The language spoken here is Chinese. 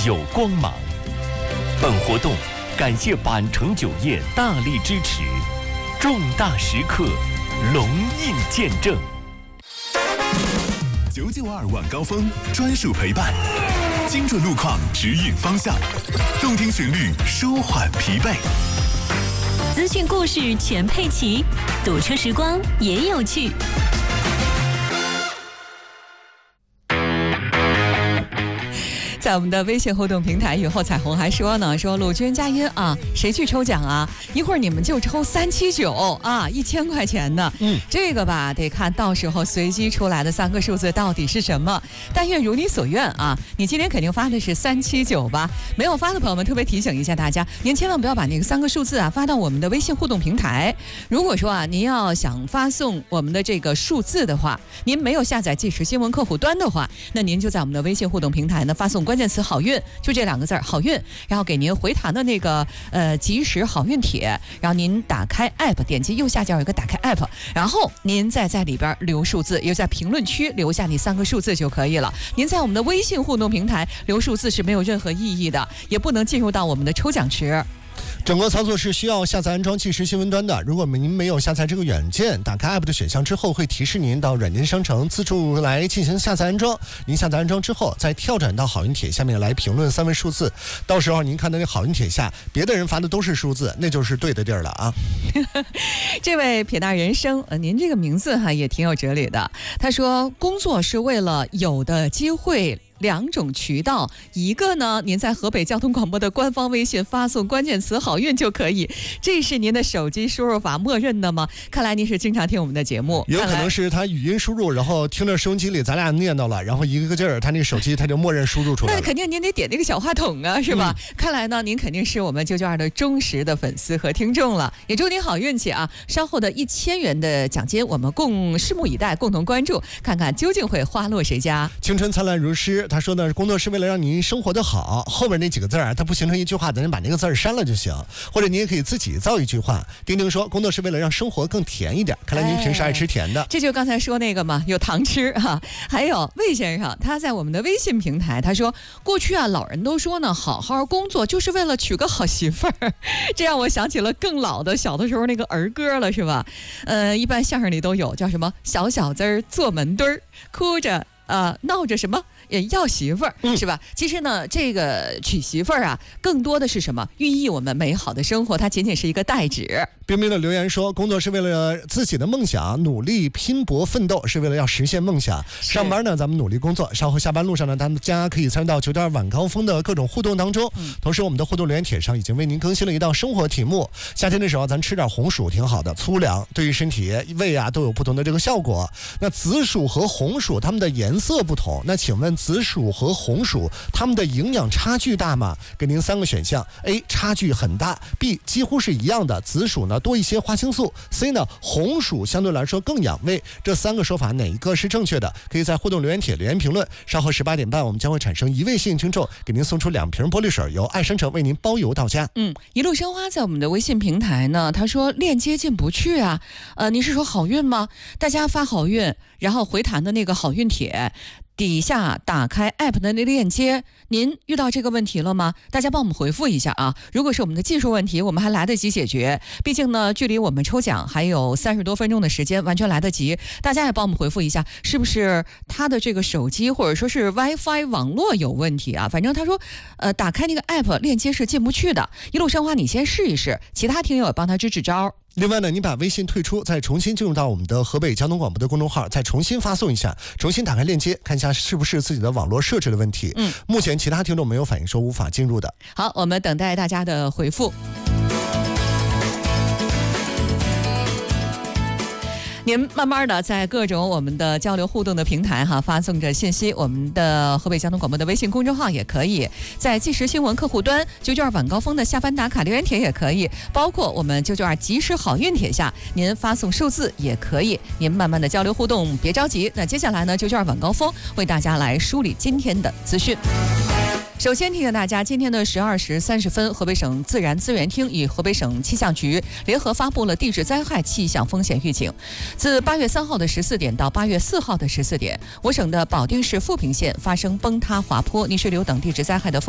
有光芒。本活动感谢板城酒业大力支持，重大时刻隆印见证。 992晚高峰专属陪伴，精准路况指引方向，动听旋律舒缓疲惫。 资讯故事全配齐，堵车时光也有趣。 在我们的微信互动平台，雨后彩虹还说呢，说陆军佳音啊，谁去抽奖啊？一会儿你们就抽379啊，1000块钱的。这个吧得看到时候随机出来的3个数字到底是什么。但愿如你所愿啊！你今天肯定发的是379吧？没有发的朋友们，特别提醒一下大家，您千万不要把那个3个数字啊发到我们的微信互动平台。如果说啊您要想发送我们的这个数字的话，您没有下载即时新闻客户端的话，那您就在我们的微信互动平台呢发送关键词好运，就这2个字好运，然后给您回弹的那个即时好运帖，然后您打开 app， 点击右下角有一个打开 app， 然后您再在里边留数字，也就在评论区留下你3个数字就可以了。您在我们的微信互动平台留数字是没有任何意义的，也不能进入到我们的抽奖池。 整个操作是需要下载安装即时新闻端的。如果您没有下载这个软件，打开 app 的选项之后，会提示您到软件商城自助来进行下载安装。您下载安装之后，再跳转到好运帖下面来评论3位数字。到时候您看到那好运帖下，别的人发的都是数字，那就是对的地儿了啊。 这位撇大人生，您这个名字哈也挺有哲理的。他说，工作是为了有的机会。2种渠道，一个呢，您在河北交通广播的官方微信发送关键词好运就可以，这是您的手机输入法默认的吗？看来您是经常听我们的节目， 有可能是他语音输入，然后听着收音机里咱俩念叨了，然后一个劲儿他那手机他就默认输入出来了。 那肯定您得点那个小话筒啊，是吧？看来呢，您肯定是我们992的忠实的粉丝和听众了，也祝您好运气啊！稍后的1000元的奖金，我们共拭目以待，共同关注，看看究竟会花落谁家。 青春灿烂如诗。他说呢，工作是为了让您生活的好，后面那几个字儿它不形成一句话，咱把那个字儿删了就行，或者你也可以自己造一句话。丁丁说，工作是为了让生活更甜一点，看来您平时爱吃甜的。 这就刚才说那个嘛，有糖吃哈。还有魏先生，他在我们的微信平台，他说，过去啊，老人都说呢，好好工作就是为了娶个好媳妇儿，这让我想起了更老的小的时候那个儿歌了，是吧？一般相声里都有，叫什么小小子儿坐门墩儿，哭着闹着什么也要媳妇儿，是吧？其实呢，这个娶媳妇儿啊，更多的是什么？寓意我们美好的生活，它仅仅是一个代指。 冰冰的留言说，工作是为了自己的梦想，努力拼搏奋斗是为了要实现梦想。上班呢，咱们努力工作，稍后下班路上呢，大家可以参与到992晚高峰的各种互动当中。同时，我们的互动留言帖上已经为您更新了一道生活题目。夏天的时候，咱吃点红薯挺好的，粗粮对于身体胃啊都有不同的这个效果。那紫薯和红薯它们的颜色不同，那请问紫薯和红薯它们的营养差距大吗？给您3个选项 ：A 差距很大 ，B 几乎是一样的，紫薯呢多一些花青素 ，C 呢红薯相对来说更养胃。这3个说法哪一个是正确的？可以在互动留言帖留言评论。稍后18点半，我们将会产生1位幸运听众，给您送出2瓶玻璃水，由爱商城为您包邮到家。 一路生花在我们的微信平台呢，他说链接进不去啊，您是说好运吗？大家发好运，然后回弹的那个好运帖。底下打开 app 的那链接，您遇到这个问题了吗？大家帮我们回复一下啊！如果是我们的技术问题，我们还来得及解决，毕竟呢，距离我们抽奖还有30多分钟的时间，完全来得及。大家也帮我们回复一下，是不是他的这个手机或者说是 WiFi 网络有问题啊？反正他说，打开那个 app 链接是进不去的。一路生花，你先试一试，其他听友也帮他支支招。 另外呢，你把微信退出，再重新进入到我们的河北交通广播的公众号，再重新发送一下，重新打开链接，看一下是不是自己的网络设置的问题。目前其他听众没有反映说无法进入的。 好，我们等待大家的回复。您慢慢的在各种我们的交流互动的平台发送着信息，我们的河北交通广播的微信公众号也可以，在即时新闻客户端992晚高峰的下班打卡留言帖也可以，包括我们992即时好运帖下您发送数字也可以，您慢慢的交流互动，别着急。那接下来呢，992晚高峰为大家来梳理今天的资讯。首先提醒大家，今天的12时30分，河北省自然资源厅与河北省气象局联合发布了地质灾害气象风险预警。自8月3号的14点到8月4号的14点，我省的保定市富平县发生崩塌、滑坡、泥石流等地质灾害的